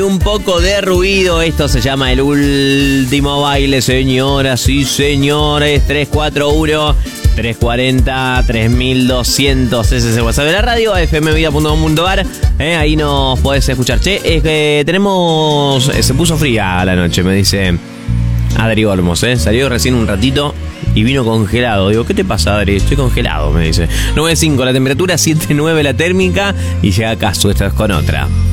un poco de ruido. Esto se llama El Último Baile, señoras y señores. 341-340-3200. Ese es el WhatsApp de la radio, fmvida.com.ar. Ahí nos podés escuchar. Che, es que tenemos... se puso fría la noche, me dice Adri Olmos. Salió recién un ratito y vino congelado. Digo, ¿qué te pasa, Adri? Estoy congelado, me dice. 9.5 la temperatura, 7.9 la térmica. Y llega acá, tú estás con otra.